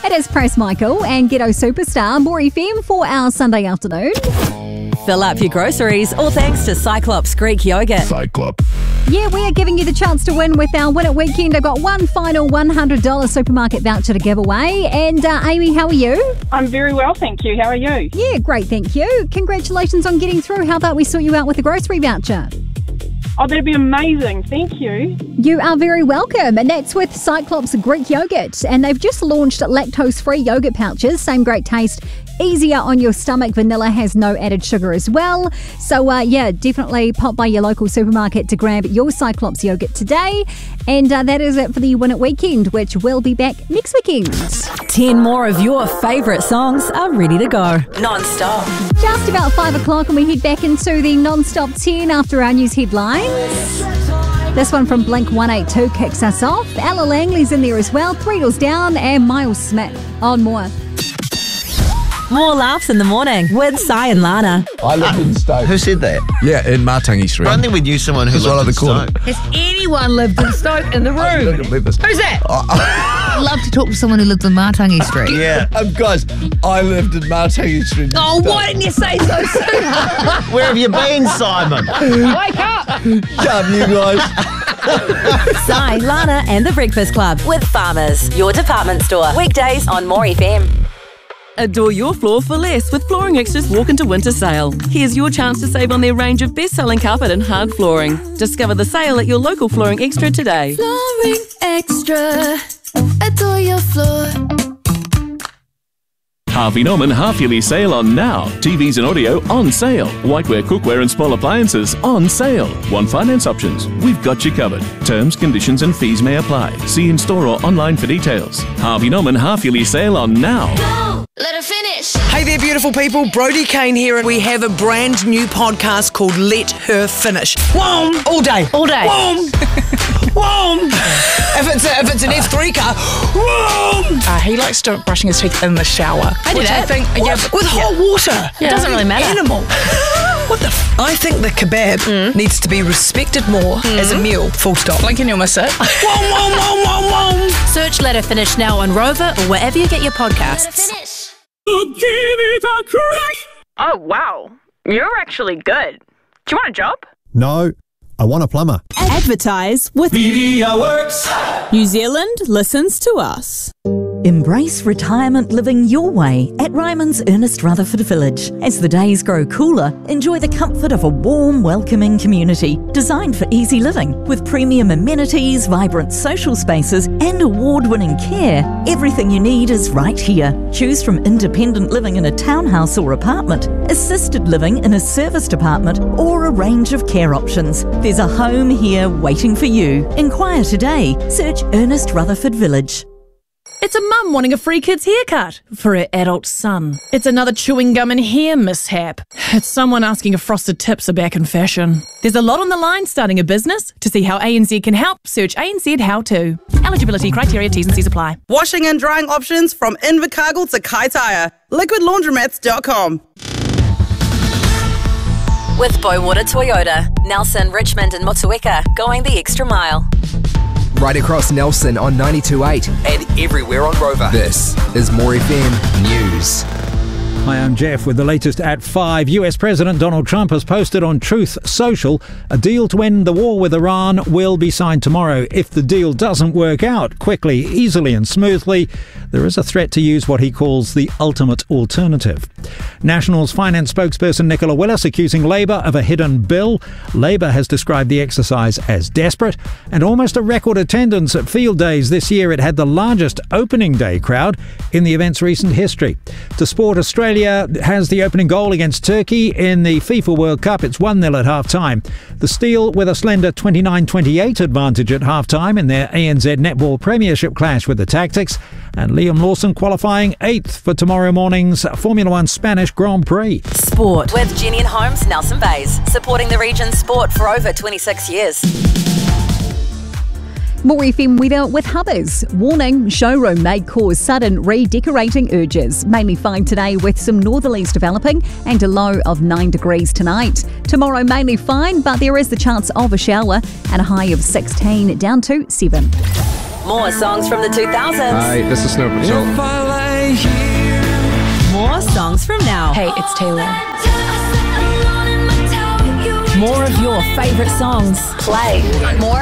It is Press Michael and Ghetto Superstar, More FM for our Sunday afternoon. Fill up your groceries, all thanks to Cyclops Greek Yogurt. Cyclops. Yeah, we are giving you the chance to win with our Win It Weekend. I've got one final $100 supermarket voucher to give away. And Amy, how are you? I'm very well, thank you. How are you? Yeah, great, thank you. Congratulations on getting through. How about we sort you out with a grocery voucher? Oh, that'd be amazing. Thank you. You are very welcome. And that's with Cyclops Greek Yogurt. And they've just launched lactose-free yogurt pouches. Same great taste. Easier on your stomach. Vanilla has no added sugar as well. So, definitely pop by your local supermarket to grab your Cyclops yogurt today. And that is it for the Win It Weekend, which will be back next weekend. 10 more of your favourite songs are ready to go. Non-stop. Just about 5 o'clock and we head back into the non-stop 10 after our news headlines. This one from Blink 182 kicks us off. Ella Langley's in there as well. 3 Doors Down and Miles Smith on More. More laughs in the morning with Si and Lana. I lived in Stoke. Who said that? Yeah, in Martangi Street. I don't think we knew someone who It's right lived on in the corner. Stoke. Has anyone lived in Stoke in the room? Who's that? Oh, I'd love to talk to someone who lives in Martangi Street. Yeah. guys, I lived in Martangi Street. Oh, why didn't you say so soon? Where have you been, Simon? Wake up! Come, you guys. Si, Lana and The Breakfast Club with Farmers, your department store. Weekdays on More FM. Adore your floor for less with Flooring Extra's Walk Into Winter Sale. Here's your chance to save on their range of best-selling carpet and hard flooring. Discover the sale at your local Flooring Extra today. Flooring Extra. Adore your floor. Harvey Norman half-yearly sale on now. TVs and audio on sale. Whiteware, cookware and small appliances on sale. Want finance options? We've got you covered. Terms, conditions and fees may apply. See in store or online for details. Harvey Norman half-yearly sale on now. Go. Let her finish. Hey there, beautiful people. Brody Kane here, and we have a brand new podcast called Let Her Finish. Whoom! All day. All day. Whoom! Whoom! If it's an F3 car, whoom! He likes to brushing his teeth in the shower. I do that. I think, With hot water. It doesn't really matter. Animal. What the I think the kebab needs to be respected more as a meal, full stop. Blink and you'll miss it. Whoom, whoom, whoom, whoom, whoom. Search Let Her Finish now on Rover or wherever you get your Let her podcasts. finish. Oh, wow. You're actually good. Do you want a job? No, I want a plumber. Advertise with MediaWorks. New Zealand listens to us. Embrace retirement living your way at Ryman's Ernest Rutherford Village. As the days grow cooler, enjoy the comfort of a warm, welcoming community designed for easy living. With premium amenities, vibrant social spaces and award-winning care, everything you need is right here. Choose from independent living in a townhouse or apartment, assisted living in a serviced apartment or a range of care options. There's a home here waiting for you. Inquire today. Search Ernest Rutherford Village. It's a mum wanting a free kid's haircut for her adult son. It's another chewing gum and hair mishap. It's someone asking if frosted tips are back in fashion. There's a lot on the line starting a business. To see how ANZ can help, search ANZ How To. Eligibility criteria, T's and C's apply. Washing and drying options from Invercargill to Kaitaia. LiquidLaundromats.com. With Boywater Toyota, Nelson, Richmond and Motueka, going the extra mile. Right across Nelson on 92.8 and everywhere on Rover. This is More FM News. Hi, I'm Jeff with the latest at 5. US President Donald Trump has posted on Truth Social a deal to end the war with Iran will be signed tomorrow. If the deal doesn't work out quickly, easily and smoothly, there is a threat to use what he calls the ultimate alternative. Nationals finance spokesperson Nicola Willis accusing Labour of a hidden bill. Labour has described the exercise as desperate and almost a record attendance at field days this year. It had the largest opening day crowd in the event's recent history. To sport, Australia has the opening goal against Turkey in the FIFA World Cup. It's 1-0 at half-time. The Steel with a slender 29-28 advantage at half-time in their ANZ Netball Premiership clash with the Tactics. And Liam Lawson qualifying 8th for tomorrow morning's Formula One Spanish Grand Prix. Sport with Jenny and Holmes, Nelson Bays, supporting the region's sport for over 26 years. More FM weather with Hubbers. Warning, showroom may cause sudden redecorating urges. Mainly fine today with some northerlies developing and a low of 9 degrees tonight. Tomorrow mainly fine, but there is the chance of a shower and a high of 16 down to 7. More songs from the 2000s. Hi, this is Snow Patrol. Hey, it's Taylor. More of your favourite songs. Play. More